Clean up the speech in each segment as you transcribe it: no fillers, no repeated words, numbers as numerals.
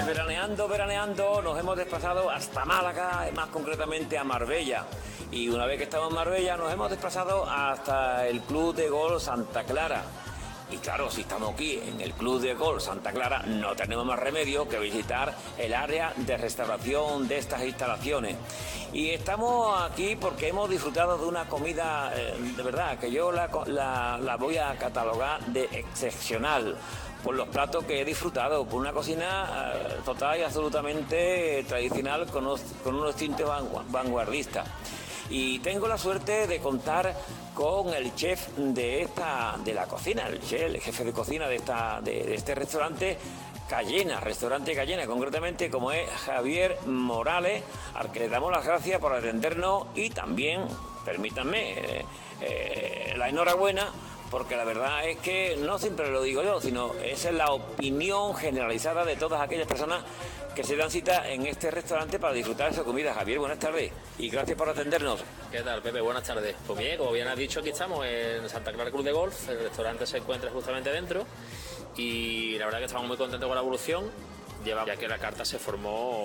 Veraneando, nos hemos desplazado hasta Málaga, más concretamente a Marbella. Y una vez que estamos en Marbella, nos hemos desplazado hasta el Club de Golf Santa Clara. Y claro, si estamos aquí en el Club de Golf Santa Clara, no tenemos más remedio que visitar el área de restauración de estas instalaciones. Y estamos aquí porque hemos disfrutado de una comida, de verdad, que yo la voy a catalogar de excepcional, por los platos que he disfrutado, por una cocina total y absolutamente tradicional con unos tintes vanguardistas. Y tengo la suerte de contar con el chef de la cocina, el jefe de cocina de este restaurante Restaurante Cayena, concretamente, como es Javier Morales, al que le damos las gracias por atendernos y también, permítanme, la enhorabuena, porque la verdad es que no siempre lo digo yo, sino esa es la opinión generalizada de todas aquellas personas que se dan cita en este restaurante para disfrutar de su comida. Javier, buenas tardes y gracias por atendernos. ¿Qué tal, Pepe? Buenas tardes. Pues bien, como bien has dicho, aquí estamos en Santa Clara Club de Golf. El restaurante se encuentra justamente dentro y la verdad que estamos muy contentos con la evolución. Ya que la carta se está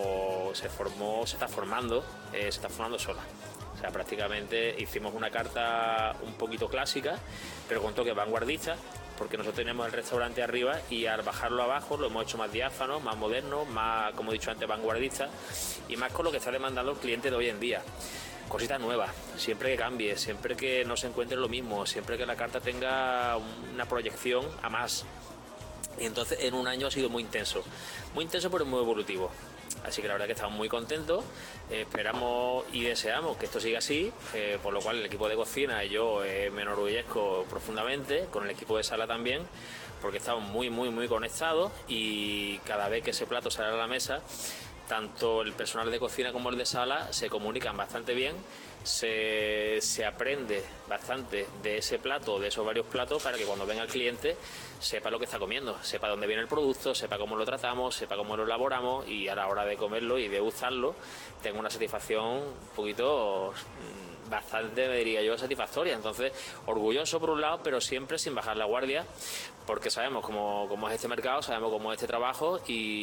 formando sola. O sea, prácticamente hicimos una carta un poquito clásica, pero con toques vanguardistas, porque nosotros tenemos el restaurante arriba y al bajarlo abajo lo hemos hecho más diáfano, más moderno, más, como he dicho antes, vanguardista y más con lo que está demandando el cliente de hoy en día. Cositas nuevas, siempre que cambie, siempre que no se encuentre lo mismo, siempre que la carta tenga una proyección a más. Y entonces en un año ha sido muy intenso pero muy evolutivo. Así que la verdad que estamos muy contentos, esperamos y deseamos que esto siga así, por lo cual el equipo de cocina y yo me enorgullezco profundamente, con el equipo de sala también, porque estamos muy conectados y cada vez que ese plato sale a la mesa, tanto el personal de cocina como el de sala se comunican bastante bien, se aprende bastante de ese plato, de esos varios platos, para que cuando venga el cliente sepa lo que está comiendo, sepa dónde viene el producto, sepa cómo lo tratamos, sepa cómo lo elaboramos y a la hora de comerlo y de gustarlo tenga una satisfacción un poquito bastante, me diría yo, satisfactoria. Entonces, orgulloso por un lado, pero siempre sin bajar la guardia, porque sabemos cómo es este mercado, sabemos cómo es este trabajo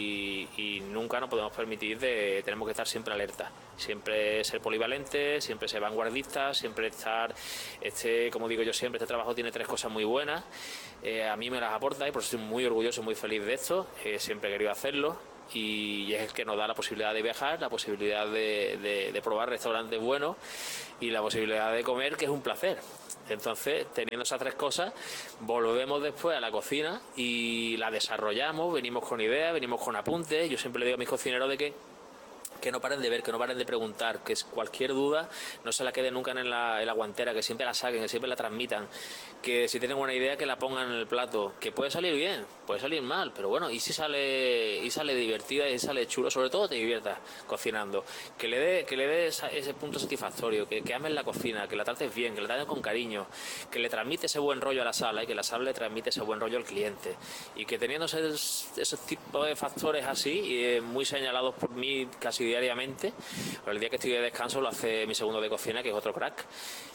y nunca nos podemos permitir tenemos que estar siempre alerta, siempre ser polivalente, siempre ser vanguardista, siempre estar, como digo yo siempre, este trabajo tiene tres cosas muy buenas, a mí me las aporta y por eso estoy muy orgulloso, muy feliz de esto, siempre he querido hacerlo. Y es el que nos da la posibilidad de viajar, la posibilidad de probar restaurantes buenos y la posibilidad de comer, que es un placer. Entonces, teniendo esas tres cosas, volvemos después a la cocina y la desarrollamos, venimos con ideas, venimos con apuntes. Yo siempre le digo a mis cocineros que no paren de ver, que no paren de preguntar, que cualquier duda no se la quede nunca en la guantera, que siempre la saquen, que siempre la transmitan, que si tienen una idea que la pongan en el plato, que puede salir bien, puede salir mal, pero bueno, y si sale divertida y sale chulo, sobre todo te diviertas cocinando, que le dé ese punto satisfactorio, que ames la cocina, que la trates bien, que la trates con cariño, que le transmite ese buen rollo a la sala y que la sala le transmite ese buen rollo al cliente, y que teniendo esos tipos de factores así, muy señalados por mí casi diariamente, el día que estoy de descanso lo hace mi segundo de cocina, que es otro crack,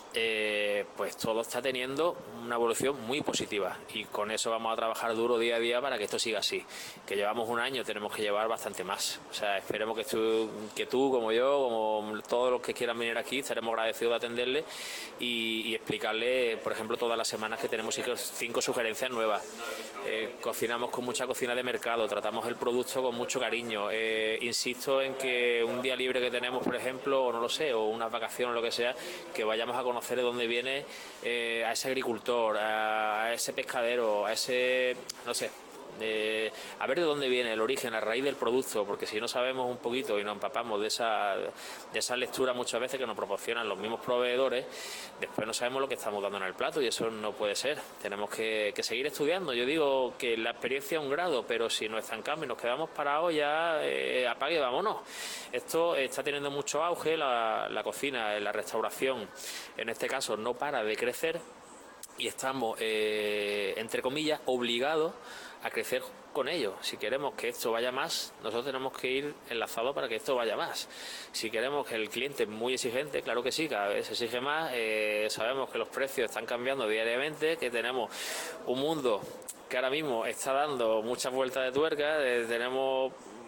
pues todo está teniendo una evolución muy positiva y con eso vamos a trabajar duro día a día para que esto siga así. Que llevamos un año, tenemos que llevar bastante más. O sea, esperemos que tú como yo, como todos los que quieran venir aquí, estaremos agradecidos de atenderle y explicarle, por ejemplo, todas las semanas que tenemos 5 sugerencias nuevas. Cocinamos con mucha cocina de mercado, tratamos el producto con mucho cariño. Insisto en que un día libre que tenemos, por ejemplo, o no lo sé, o unas vacaciones o lo que sea, que vayamos a conocer de dónde viene a ese agricultor, a ese pescadero, a ese, no sé, a ver de dónde viene el origen, a raíz del producto, porque si no sabemos un poquito y nos empapamos de esa lectura muchas veces que nos proporcionan los mismos proveedores, después no sabemos lo que estamos dando en el plato y eso no puede ser. Tenemos que seguir estudiando. Yo digo que la experiencia es un grado, pero si nos estancamos y nos quedamos parados ya apague, vámonos. Esto está teniendo mucho auge, la cocina, la restauración, en este caso no para de crecer y estamos, entre comillas, obligados a crecer con ello. Si queremos que esto vaya más, nosotros tenemos que ir enlazados para que esto vaya más. Si queremos que el cliente es muy exigente, claro que sí, cada vez se exige más, sabemos que los precios están cambiando diariamente, que tenemos un mundo que ahora mismo está dando muchas vueltas de tuerca, tenemos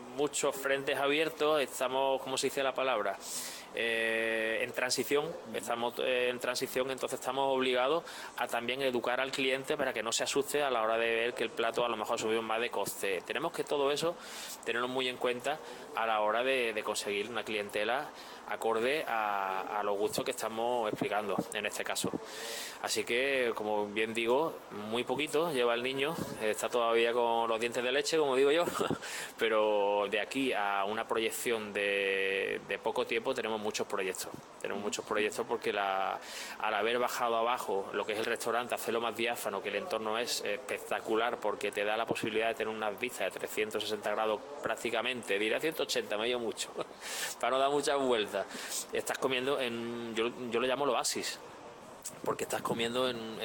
muchos frentes abiertos, estamos, ¿cómo se dice la palabra? En transición, entonces estamos obligados a también educar al cliente para que no se asuste a la hora de ver que el plato a lo mejor ha subido más de coste. Tenemos que todo eso tenerlo muy en cuenta a la hora de conseguir una clientela acorde a los gustos que estamos explicando en este caso. Así que, como bien digo, muy poquito lleva el niño, está todavía con los dientes de leche, como digo yo, pero de aquí a una proyección de poco tiempo tenemos muchos proyectos. Tenemos muchos proyectos porque al haber bajado abajo lo que es el restaurante, hacerlo más diáfano, que el entorno es espectacular porque te da la posibilidad de tener unas vistas de 360 grados prácticamente, diría 180, me dio mucho, para no dar muchas vueltas. Estás comiendo yo lo llamo el oasis, porque estás comiendo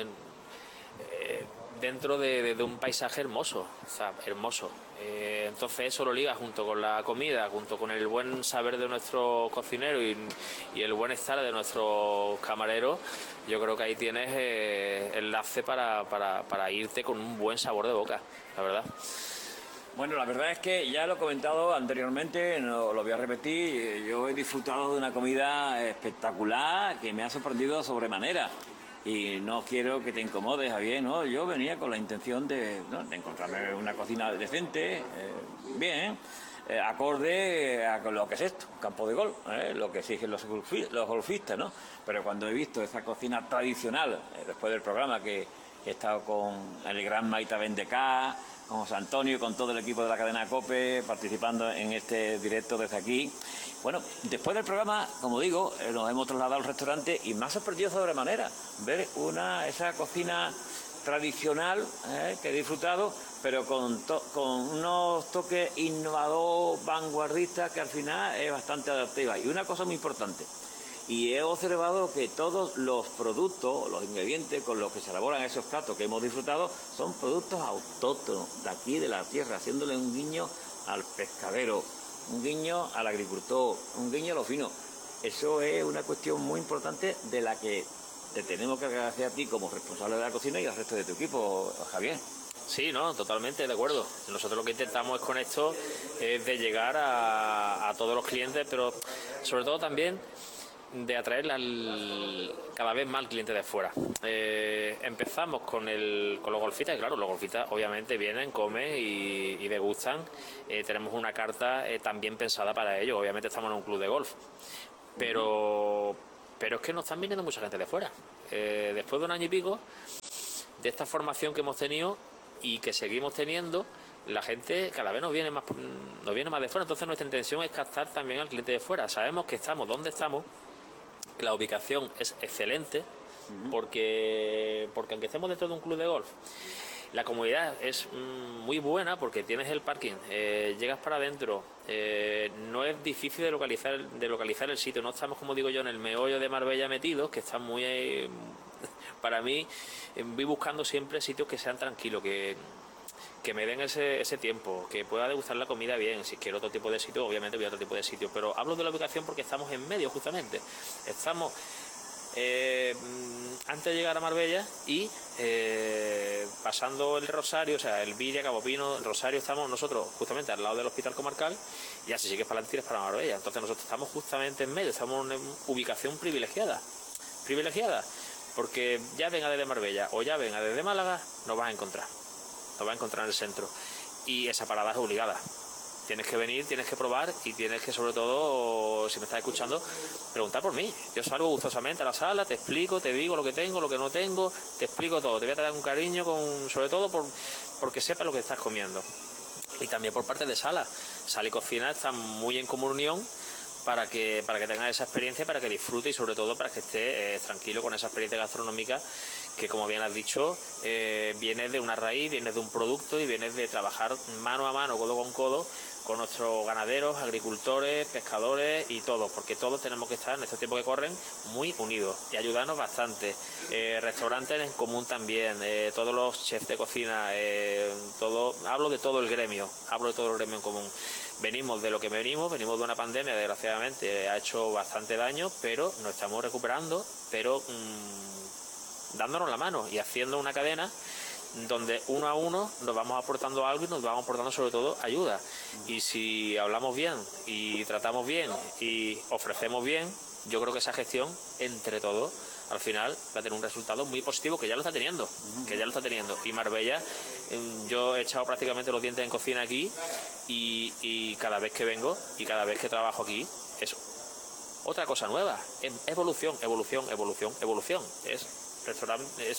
dentro de un paisaje hermoso, o sea, hermoso. Entonces eso lo ligas junto con la comida, junto con el buen saber de nuestro cocinero y el buen estar de nuestros camareros. Yo creo que ahí tienes enlace para irte con un buen sabor de boca, la verdad. Bueno, la verdad es que ya lo he comentado anteriormente, no lo voy a repetir, yo he disfrutado de una comida espectacular que me ha sorprendido sobremanera. Y no quiero que te incomodes, Javier, ¿no? Yo venía con la intención de encontrarme una cocina decente, bien, acorde a lo que es esto, un campo de golf, lo que exigen los golfistas, ¿no? Pero cuando he visto esa cocina tradicional, después del programa que he estado con el gran Maita Bendecá, con José Antonio, con todo el equipo de la cadena COPE, participando en este directo desde aquí. Bueno, después del programa, como digo, nos hemos trasladado al restaurante y me ha sorprendido sobremanera ver esa cocina tradicional que he disfrutado, pero con unos toques innovadores, vanguardistas, que al final es bastante adaptativa. Y una cosa muy importante, y he observado que todos los productos, los ingredientes con los que se elaboran esos platos que hemos disfrutado son productos autóctonos de aquí, de la tierra, haciéndole un guiño al pescadero, un guiño al agricultor, un guiño a lo fino. Eso es una cuestión muy importante de la que te tenemos que agradecer a ti como responsable de la cocina y al resto de tu equipo, Javier. Sí, no, totalmente de acuerdo. Nosotros lo que intentamos con esto es de llegar a todos los clientes, pero sobre todo también de atraer cada vez más al cliente de fuera. Empezamos con los golfistas, y claro, los golfistas obviamente vienen, comen y degustan. Tenemos una carta también pensada para ellos. Obviamente estamos en un club de golf, pero es que nos están viniendo mucha gente de fuera. Después de un año y pico de esta formación que hemos tenido y que seguimos teniendo, la gente cada vez nos viene más de fuera. Entonces nuestra intención es captar también al cliente de fuera. Sabemos que estamos donde estamos, que la ubicación es excelente, porque aunque estemos dentro de un club de golf, la comodidad es muy buena porque tienes el parking, llegas para adentro, no es difícil de localizar el sitio, no estamos, como digo yo, en el meollo de Marbella metidos, que está muy... para mí, voy buscando siempre sitios que sean tranquilos, que me den ese tiempo, que pueda degustar la comida bien. Si quiero otro tipo de sitio, obviamente voy a otro tipo de sitio, pero hablo de la ubicación porque estamos en medio, justamente. Estamos antes de llegar a Marbella y pasando el Rosario, o sea, el Villa, Cabo Pino, el Rosario, estamos nosotros justamente al lado del Hospital Comarcal, y así sigues para adelante, para Marbella. Entonces nosotros estamos justamente en medio, estamos en una ubicación privilegiada, porque ya venga desde Marbella o ya venga desde Málaga, nos vas a encontrar en el centro, y esa parada es obligada. Tienes que venir, tienes que probar y tienes que, sobre todo, si me estás escuchando, preguntar por mí. Yo salgo gustosamente a la sala, te explico, te digo lo que tengo, lo que no tengo, te explico todo. Te voy a dar un cariño, sobre todo porque sepas lo que estás comiendo. Y también por parte de Sala y Cocina están muy en comunión para que tengas esa experiencia, para que disfrutes y sobre todo para que estés tranquilo con esa experiencia gastronómica que, como bien has dicho, viene de una raíz, viene de un producto y viene de trabajar mano a mano, codo con codo, con nuestros ganaderos, agricultores, pescadores y todos, porque todos tenemos que estar en estos tiempos que corren muy unidos y ayudarnos bastante. Restaurantes en común también, todos los chefs de cocina, hablo de todo el gremio en común. Venimos de lo que venimos de una pandemia, desgraciadamente ha hecho bastante daño, pero nos estamos recuperando, pero dándonos la mano y haciendo una cadena donde uno a uno nos vamos aportando algo y nos vamos aportando sobre todo ayuda. Y si hablamos bien y tratamos bien y ofrecemos bien, yo creo que esa gestión entre todos al final va a tener un resultado muy positivo, que ya lo está teniendo, y Marbella, yo he echado prácticamente los dientes en cocina aquí y cada vez que vengo y cada vez que trabajo aquí es otra cosa nueva, evolución. Es restaurante,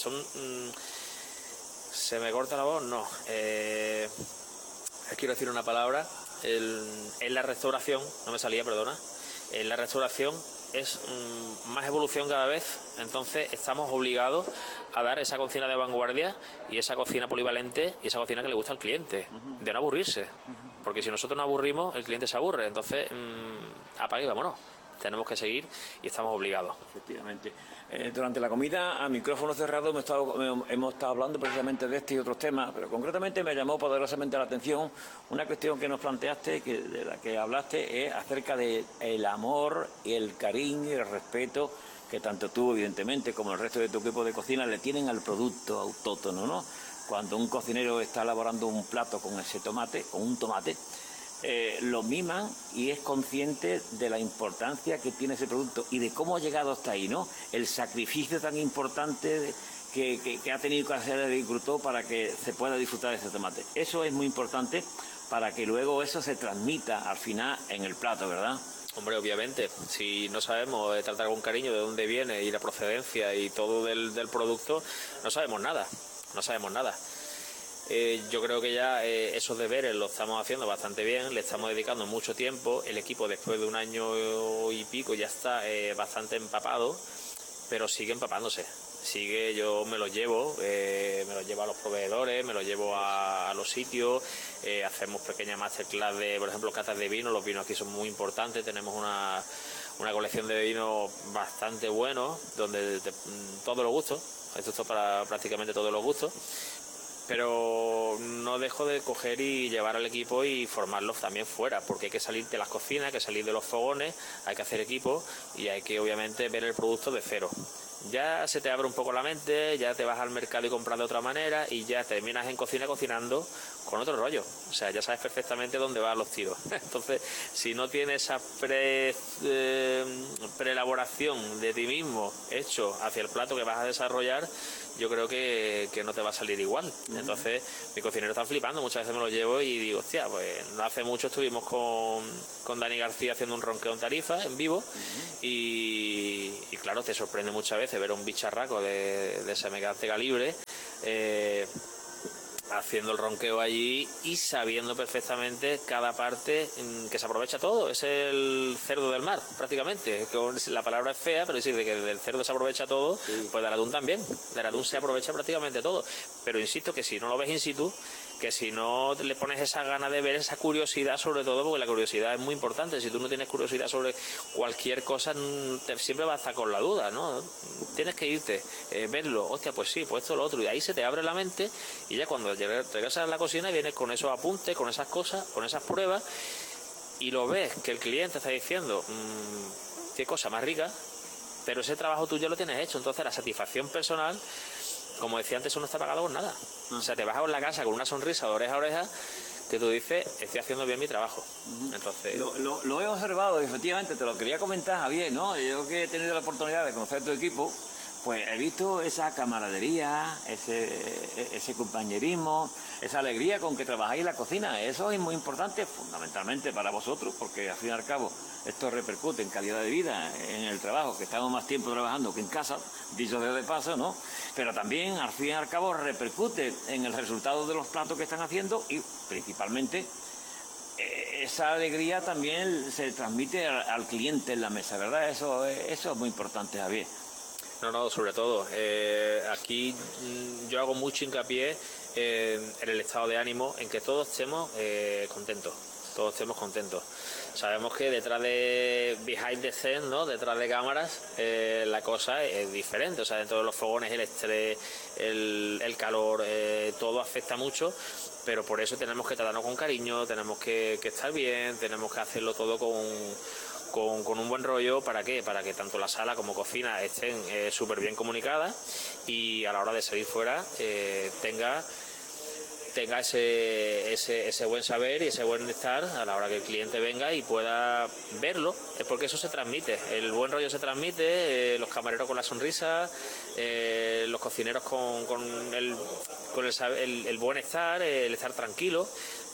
se me corta la voz, no, quiero decir una palabra, en la restauración, no me salía, perdona, en la restauración es más evolución cada vez, entonces estamos obligados a dar esa cocina de vanguardia y esa cocina polivalente y esa cocina que le gusta al cliente, de no aburrirse, porque si nosotros nos aburrimos, el cliente se aburre, entonces apaga y vámonos. Tenemos que seguir y estamos obligados. Efectivamente. Durante la comida, a micrófono cerrado, hemos estado hablando precisamente de este y otros temas, pero concretamente me llamó poderosamente la atención una cuestión que nos planteaste, de la que hablaste, es acerca del amor y el cariño y el respeto que tanto tú, evidentemente, como el resto de tu equipo de cocina le tienen al producto autóctono, ¿no? Cuando un cocinero está elaborando un plato con ese tomate, con un tomate, lo miman y es consciente de la importancia que tiene ese producto y de cómo ha llegado hasta ahí, ¿no? El sacrificio tan importante que ha tenido que hacer el agricultor para que se pueda disfrutar de ese tomate. Eso es muy importante para que luego eso se transmita al final en el plato, ¿verdad? Hombre, obviamente, si no sabemos tratar con cariño de dónde viene y la procedencia y todo del producto, no sabemos nada. Yo creo que ya esos deberes los estamos haciendo bastante bien, le estamos dedicando mucho tiempo, el equipo después de un año y pico ya está bastante empapado, pero sigue empapándose, yo me lo llevo a los proveedores, me lo llevo a los sitios, hacemos pequeñas masterclass de, por ejemplo, catas de vino, los vinos aquí son muy importantes, tenemos una colección de vinos bastante buenos, donde todos los gustos, esto es para prácticamente todos los gustos, pero no dejo de coger y llevar al equipo y formarlos también fuera, porque hay que salir de las cocinas, hay que salir de los fogones, hay que hacer equipo y hay que obviamente ver el producto de cero. Ya se te abre un poco la mente, ya te vas al mercado y compras de otra manera y ya terminas en cocina cocinando con otro rollo. O sea, ya sabes perfectamente dónde van los tiros. Entonces, si no tienes esa preelaboración de ti mismo hecho hacia el plato que vas a desarrollar, yo creo que no te va a salir igual. Entonces, mi cocinero está flipando, muchas veces me lo llevo y digo, hostia, pues no hace mucho estuvimos con Dani García haciendo un ronqueo en Tarifa, en vivo, y claro, te sorprende muchas veces ver a un bicharraco de semejante calibre haciendo el ronqueo allí y sabiendo perfectamente cada parte que se aprovecha todo. Es el cerdo del mar, prácticamente. La palabra es fea, pero decir de que del cerdo se aprovecha todo, sí. Pues del atún también. Del atún se aprovecha prácticamente todo. Pero insisto que si no lo ves in situ, que si no le pones esa gana de ver, esa curiosidad sobre todo, porque la curiosidad es muy importante. Si tú no tienes curiosidad sobre cualquier cosa, siempre vas a estar con la duda, ¿no? Tienes que irte, verlo, hostia, pues sí, pues esto, lo otro, y ahí se te abre la mente y ya cuando regresas a la cocina vienes con esos apuntes, con esas cosas, con esas pruebas y lo ves que el cliente está diciendo qué cosa más rica, pero ese trabajo tú ya lo tienes hecho, entonces la satisfacción personal, como decía antes, eso no está pagado por nada. O sea, te vas a la casa con una sonrisa de oreja a oreja que tú dices, estoy haciendo bien mi trabajo. Entonces lo he observado, efectivamente, te lo quería comentar, Javier, ¿no? Yo que he tenido la oportunidad de conocer tu equipo, pues he visto esa camaradería, ese compañerismo, esa alegría con que trabajáis en la cocina. Eso es muy importante, fundamentalmente para vosotros, porque al fin y al cabo esto repercute en calidad de vida, en el trabajo, que estamos más tiempo trabajando que en casa, dicho de paso, ¿no? Pero también, al fin y al cabo, repercute en el resultado de los platos que están haciendo y, principalmente, esa alegría también se transmite al cliente en la mesa, ¿verdad? Eso es muy importante, Javier. No, sobre todo. Aquí yo hago mucho hincapié en el estado de ánimo, en que todos estemos contentos. Sabemos que detrás de behind the scene, ¿no? Detrás de cámaras, la cosa es diferente. O sea, dentro de los fogones el estrés, el calor, todo afecta mucho, pero por eso tenemos que tratarnos con cariño, tenemos que estar bien, tenemos que hacerlo todo con con un buen rollo. ¿Para qué? Para que tanto la sala como cocina estén súper bien comunicadas y a la hora de salir fuera tenga ese buen saber y ese buen estar a la hora que el cliente venga y pueda verlo, es porque eso se transmite, el buen rollo se transmite, los camareros con la sonrisa, los cocineros con el buen estar, el estar tranquilo,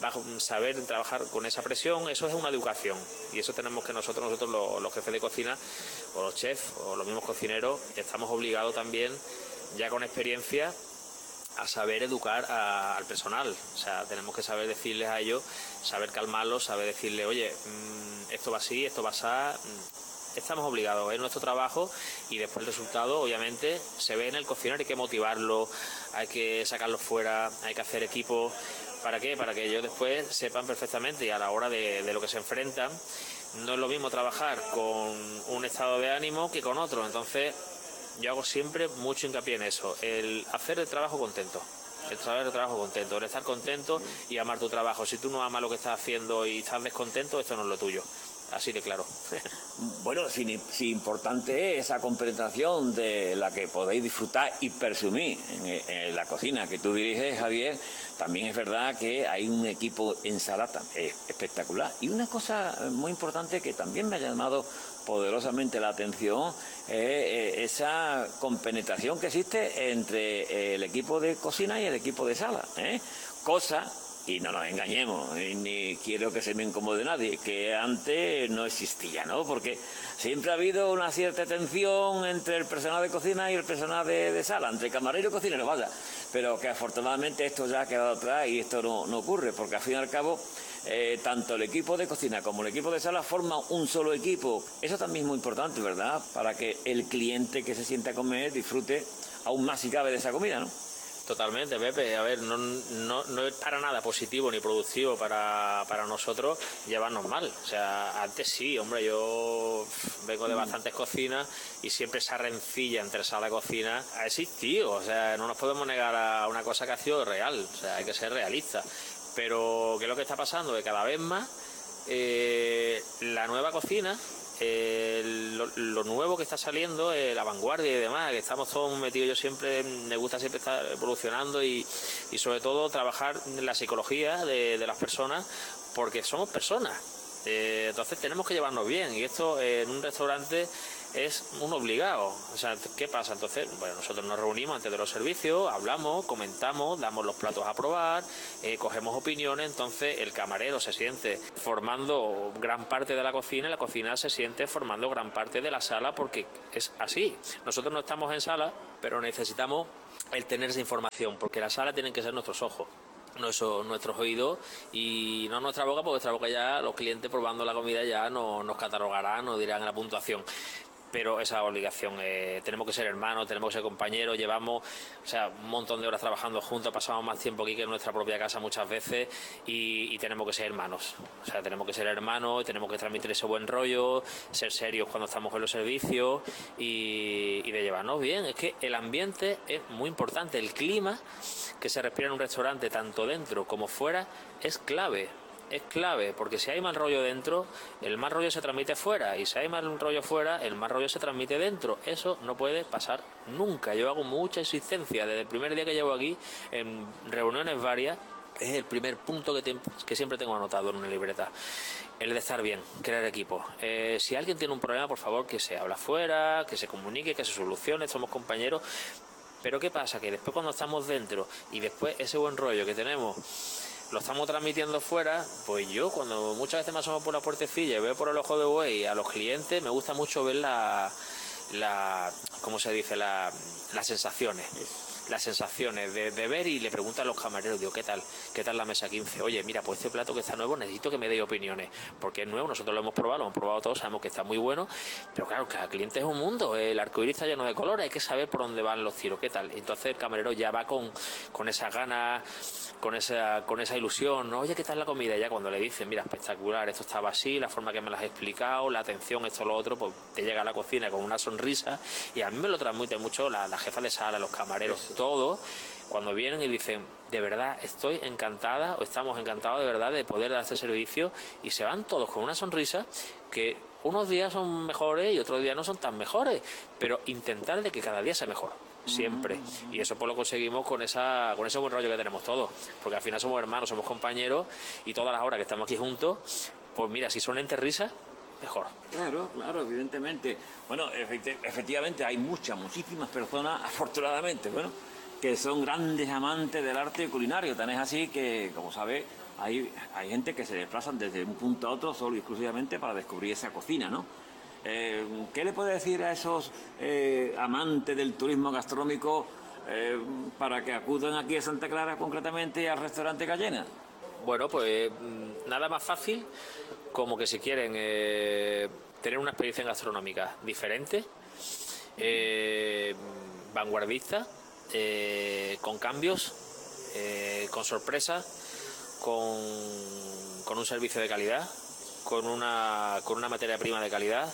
saber trabajar con esa presión. Eso es una educación y eso tenemos que nosotros los jefes de cocina o los chefs o los mismos cocineros estamos obligados también, ya con experiencia, a saber educar al personal. O sea, tenemos que saber decirles a ellos, saber calmarlos, saber decirles, oye, esto va así, esto va así. Estamos obligados, es nuestro trabajo y después el resultado obviamente se ve en el cocinero. Hay que motivarlo, hay que sacarlo fuera, hay que hacer equipo. ¿Para qué? Para que ellos después sepan perfectamente y a la hora de lo que se enfrentan, no es lo mismo trabajar con un estado de ánimo que con otro. Entonces yo hago siempre mucho hincapié en eso, el hacer el trabajo contento. El trabajo contento, el estar contento y amar tu trabajo. Si tú no amas lo que estás haciendo y estás descontento, esto no es lo tuyo. Así de claro. Bueno, si importante es esa compenetración de la que podéis disfrutar y presumir en la cocina que tú diriges, Javier, también es verdad que hay un equipo en sala espectacular. Y una cosa muy importante que también me ha llamado poderosamente la atención es esa compenetración que existe entre el equipo de cocina y el equipo de sala, cosa, y no nos engañemos, ni quiero que se me incomode nadie, que antes no existía, ¿no? Porque siempre ha habido una cierta tensión entre el personal de cocina y el personal de sala, entre camarero y cocinero, vaya, pero que afortunadamente esto ya ha quedado atrás y esto no ocurre, porque al fin y al cabo tanto el equipo de cocina como el equipo de sala forman un solo equipo. Eso también es muy importante, ¿verdad? Para que el cliente que se sienta a comer disfrute aún más si cabe de esa comida, ¿no? Totalmente, Pepe. A ver, no es para nada positivo ni productivo para nosotros llevarnos mal. O sea, antes sí, hombre, yo vengo de bastantes cocinas y siempre esa rencilla entre sala y cocina ha existido. O sea, no nos podemos negar a una cosa que ha sido real. O sea, hay que ser realistas. Pero, ¿qué es lo que está pasando? Que cada vez más la nueva cocina, lo nuevo que está saliendo, la vanguardia y demás, que estamos todos metidos, yo siempre, me gusta siempre estar evolucionando y sobre todo trabajar en la psicología de las personas, porque somos personas. Entonces tenemos que llevarnos bien y esto en un restaurante es un obligado. O sea, ¿qué pasa? Entonces, bueno, nosotros nos reunimos antes de los servicios, hablamos, comentamos, damos los platos a probar, cogemos opiniones. Entonces el camarero se siente formando gran parte de la cocina se siente formando gran parte de la sala, porque es así. Nosotros no estamos en sala, pero necesitamos el tener esa información, porque la sala tienen que ser nuestros ojos, nuestros oídos y no nuestra boca, porque nuestra boca ya los clientes probando la comida ya nos catalogarán, nos dirán la puntuación. Pero esa obligación, tenemos que ser hermanos, tenemos que ser compañeros, llevamos un montón de horas trabajando juntos, pasamos más tiempo aquí que en nuestra propia casa muchas veces y tenemos que ser hermanos. O sea, tenemos que ser hermanos, tenemos que transmitir ese buen rollo, ser serios cuando estamos en los servicios y de llevarnos bien. Es que el ambiente es muy importante, el clima que se respira en un restaurante, tanto dentro como fuera, es clave. Es clave, porque si hay mal rollo dentro, el mal rollo se transmite fuera, y si hay mal rollo fuera, el mal rollo se transmite dentro. Eso no puede pasar nunca. Yo hago mucha insistencia desde el primer día que llevo aquí, en reuniones varias, es el primer punto que siempre tengo anotado en una libreta, el de estar bien, crear equipo. Si alguien tiene un problema, por favor, que se habla fuera, que se comunique, que se solucione, somos compañeros. Pero ¿qué pasa? Que después cuando estamos dentro y después ese buen rollo que tenemos lo estamos transmitiendo fuera, pues yo cuando muchas veces me asomo por la puertecilla y veo por el ojo de buey a los clientes, me gusta mucho ver ¿cómo se dice? Las sensaciones. Las sensaciones de ver, y le pregunto a los camareros, digo, ¿qué tal la mesa 15? Oye, mira, pues este plato que está nuevo necesito que me deis opiniones, porque es nuevo, nosotros lo hemos probado todos, sabemos que está muy bueno, pero claro, cada cliente es un mundo, el arcoíris está lleno de colores, hay que saber por dónde van los tiros, ¿qué tal? Entonces el camarero ya va con esas ganas, con esa ilusión, ¿no? Oye, ¿qué tal la comida? Y ya cuando le dicen, mira, espectacular, esto estaba así, la forma que me lo has explicado, la atención, esto, lo otro, pues te llega a la cocina con una sonrisa, y a mí me lo transmite mucho la jefa de sala, los camareros, todo, cuando vienen y dicen, de verdad estoy encantada, o estamos encantados de verdad de poder dar este servicio, y se van todos con una sonrisa que Unos días son mejores y otros días no son tan mejores, pero intentar de que cada día sea mejor, siempre. Y eso pues lo conseguimos con ese buen rollo que tenemos todos, porque al final somos hermanos, somos compañeros, y todas las horas que estamos aquí juntos, pues mira, si son entre risas, mejor. Claro, claro, evidentemente. Bueno, efectivamente hay muchísimas personas, afortunadamente, bueno, que son grandes amantes del arte culinario. Tan es así que, como sabes, hay gente que se desplazan desde un punto a otro solo y exclusivamente para descubrir esa cocina, ¿no? ¿Qué le puede decir a esos amantes del turismo gastronómico para que acudan aquí a Santa Clara, concretamente al restaurante Cayena? Bueno, pues nada más fácil como que si quieren tener una experiencia gastronómica diferente, vanguardista, con cambios, con sorpresas, con un servicio de calidad, con una materia prima de calidad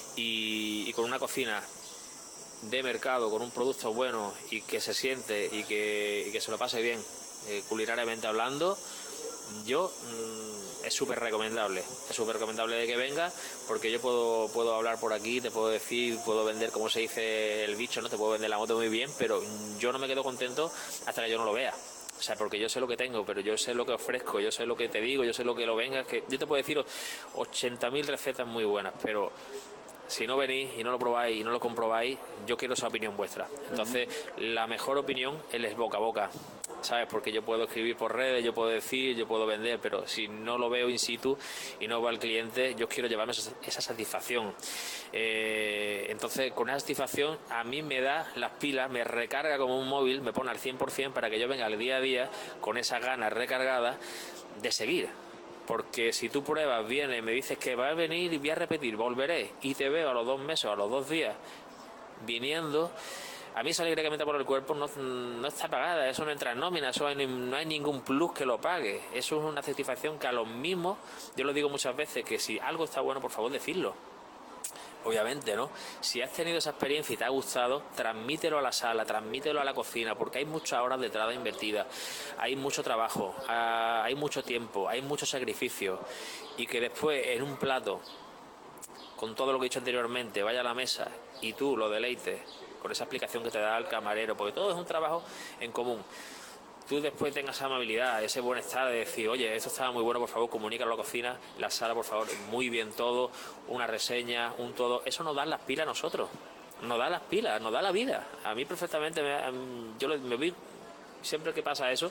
y con una cocina de mercado, con un producto bueno y que se siente y que se lo pase bien, culinariamente hablando. Yo es súper recomendable de que venga, porque yo puedo hablar por aquí, te puedo decir, puedo vender, como se dice el bicho, no te puedo vender la moto muy bien, pero yo no me quedo contento hasta que yo no lo vea. O sea, porque yo sé lo que tengo, pero yo sé lo que ofrezco, yo sé lo que te digo, yo sé lo que lo venga, que yo te puedo decir 80.000 recetas muy buenas, pero si no venís y no lo probáis y no lo comprobáis, yo quiero esa opinión vuestra. Entonces, la mejor opinión es boca a boca, ¿sabes? Porque yo puedo escribir por redes, yo puedo decir, yo puedo vender, pero si no lo veo in situ y no va al cliente, yo quiero llevarme esa satisfacción. Entonces, con esa satisfacción, a mí me da las pilas, me recarga como un móvil, me pone al 100% para que yo venga al día a día con esas ganas recargadas de seguir. Porque si tú pruebas, vienes, me dices que vas a venir y voy a repetir, volveré, y te veo a los 2 meses o a los 2 días viniendo, a mí esa alegría que me entra por el cuerpo no está pagada, eso no entra en nómina, eso no hay ningún plus que lo pague. Eso es una satisfacción que a los mismos, yo lo digo muchas veces, que si algo está bueno, por favor, decirlo. Obviamente, ¿no? Si has tenido esa experiencia y te ha gustado, transmítelo a la sala, transmítelo a la cocina, porque hay muchas horas de entrada invertidas, hay mucho trabajo, hay mucho tiempo, hay mucho sacrificio, y que después en un plato, con todo lo que he dicho anteriormente, vaya a la mesa y tú lo deleites con esa explicación que te da el camarero, porque todo es un trabajo en común. Tú después tengas esa amabilidad, ese buen estado de decir, oye, esto estaba muy bueno, por favor, comunícalo a la cocina, la sala, por favor, muy bien todo, una reseña, un todo. Eso nos da las pilas a nosotros, nos da las pilas, nos da la vida. A mí perfectamente, me vi, siempre que pasa eso,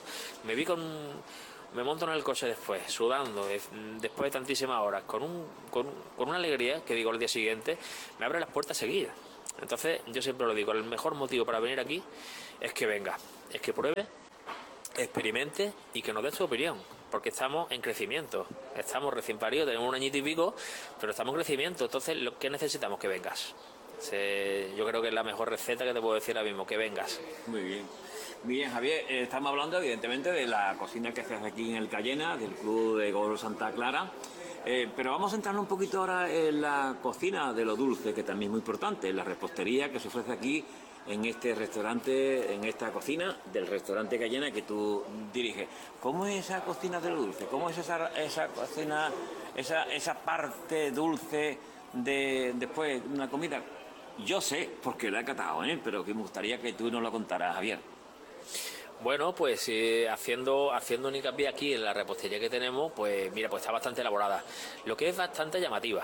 me monto en el coche después, sudando, después de tantísimas horas, con una alegría que digo al día siguiente, me abre las puertas a seguir. Entonces, yo siempre lo digo, el mejor motivo para venir aquí es que venga, es que pruebe, experimente y que nos dé su opinión, porque estamos en crecimiento, estamos recién paridos, tenemos un añito y pico, pero estamos en crecimiento. Entonces, ¿qué necesitamos? Que vengas. Yo creo que es la mejor receta que te puedo decir ahora mismo, que vengas. Muy bien. Bien, Javier, estamos hablando evidentemente de la cocina que haces aquí en el Cayena, del Club de Golf Santa Clara, pero vamos a entrarnos un poquito ahora en la cocina de lo dulce, que también es muy importante, en la repostería que se ofrece aquí en este restaurante, en esta cocina del restaurante Cayena que tú diriges. ¿Cómo es esa cocina de lo dulce? ¿Cómo es esa cocina, esa parte dulce de después de una comida? Yo sé, porque lo he catado, pero que me gustaría que tú nos lo contaras, Javier. Bueno, pues haciendo un hincapié aquí en la repostería que tenemos, pues mira, pues está bastante elaborada. Lo que es bastante llamativa.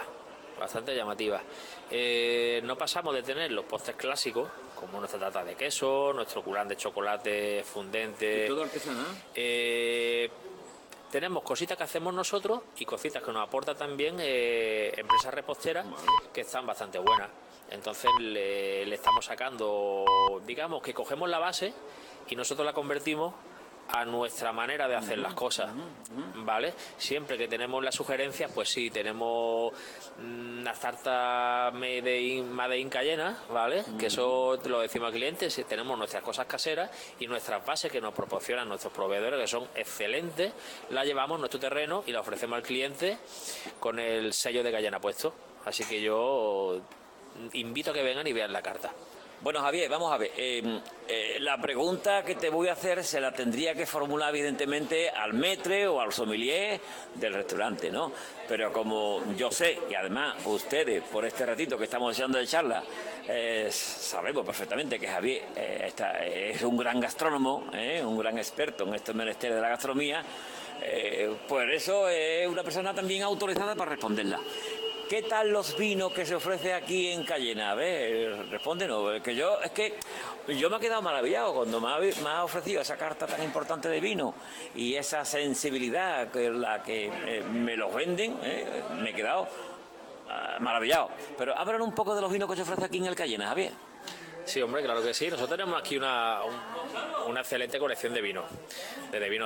No pasamos de tener los postres clásicos, como nuestra tarta de queso, nuestro culán de chocolate fundente. ¿Y todo artesanal? Tenemos cositas que hacemos nosotros y cositas que nos aportan también empresas reposteras que están bastante buenas. Entonces le estamos sacando, digamos que cogemos la base y nosotros la convertimos a nuestra manera de hacer las cosas, ¿vale? Siempre que tenemos las sugerencias, pues sí, tenemos una tarta made in Cayena, ¿vale? Que eso te lo decimos al cliente, si tenemos nuestras cosas caseras y nuestras bases que nos proporcionan nuestros proveedores, que son excelentes, las llevamos a nuestro terreno y las ofrecemos al cliente con el sello de Cayena puesto. Así que yo invito a que vengan y vean la carta. Bueno, Javier, vamos a ver. La pregunta que te voy a hacer se la tendría que formular evidentemente al maître o al sommelier del restaurante, ¿no? Pero como yo sé, y además ustedes, por este ratito que estamos echando de charla, sabemos perfectamente que Javier es un gran gastrónomo, un gran experto en estos menesteres de la gastronomía, por eso es una persona también autorizada para responderla. ¿Qué tal los vinos que se ofrece aquí en Cayena? A ver, respóndenos, que yo me he quedado maravillado cuando me ha ofrecido esa carta tan importante de vino y esa sensibilidad con la que me los venden, me he quedado maravillado. Pero háblanos un poco de los vinos que se ofrece aquí en el Cayena, Javier. Sí, hombre, claro que sí. Nosotros tenemos aquí una excelente colección de vinos, desde vinos.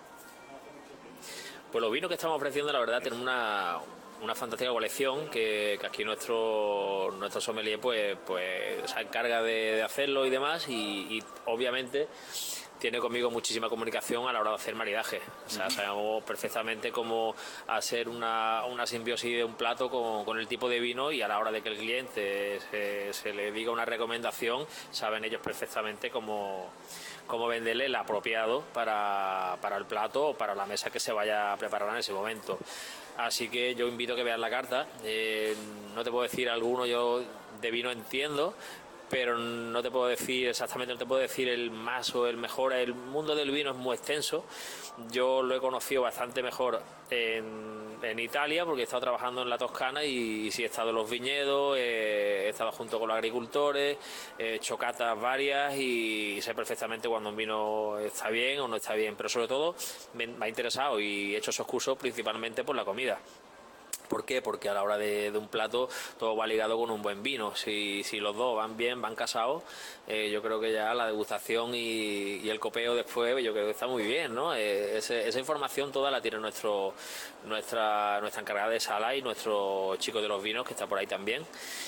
Pues los vinos que estamos ofreciendo, la verdad, tenemos una fantástica colección que aquí nuestro sommelier pues se encarga de hacerlo y demás y obviamente tiene conmigo muchísima comunicación a la hora de hacer maridaje. O sea, sabemos perfectamente cómo hacer una simbiosis de un plato con el tipo de vino y a la hora de que el cliente se le diga una recomendación, saben ellos perfectamente cómo venderle el apropiado para el plato o para la mesa que se vaya a preparar en ese momento. Así que yo invito a que veas la carta. No te puedo decir alguno, yo de vino entiendo, pero no te puedo decir exactamente, no te puedo decir el más o el mejor. El mundo del vino es muy extenso. Yo lo he conocido bastante mejor en Italia, porque he estado trabajando en la Toscana y sí he estado en los viñedos, he estado junto con los agricultores, he hecho catas varias y sé perfectamente cuando un vino está bien o no está bien, pero sobre todo me ha interesado y he hecho esos cursos principalmente por la comida. ¿Por qué? Porque a la hora de un plato todo va ligado con un buen vino. Si los dos van bien, van casados, yo creo que ya la degustación y el copeo después, yo creo que está muy bien, ¿no? Esa información toda la tiene nuestra encargada de sala y nuestro chico de los vinos, que está por ahí también,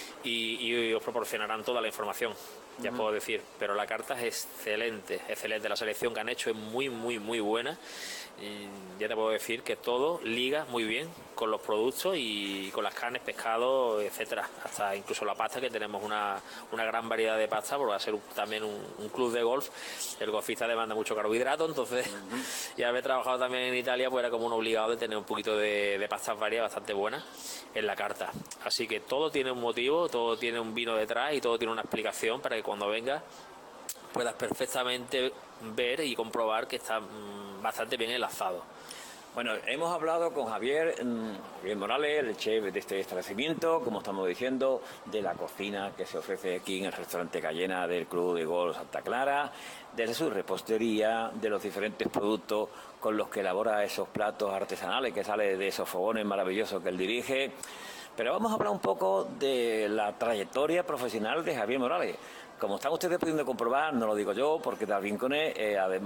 y os proporcionarán toda la información. Ya puedo decir, pero la carta es excelente, la selección que han hecho es muy, muy, muy buena. Y ya te puedo decir que todo liga muy bien con los productos y con las carnes, pescados, etcétera, hasta incluso la pasta, que tenemos una gran variedad de pasta, porque va a ser también un club de golf. El golfista demanda mucho carbohidrato, entonces ya haber trabajado también en Italia, pues era como un obligado de tener un poquito de pastas varias bastante buenas en la carta. Así que todo tiene un motivo, todo tiene un vino detrás y todo tiene una explicación para que cuando vengas puedas perfectamente ver y comprobar que está bastante bien enlazado. Bueno, hemos hablado con Javier Morales, el chef de este establecimiento, como estamos diciendo, de la cocina que se ofrece aquí en el restaurante Cayena del Club de Golf Santa Clara, de su repostería, de los diferentes productos con los que elabora esos platos artesanales que salen de esos fogones maravillosos que él dirige. Pero vamos a hablar un poco de la trayectoria profesional de Javier Morales. Como están ustedes pudiendo comprobar, no lo digo yo, porque también con él, además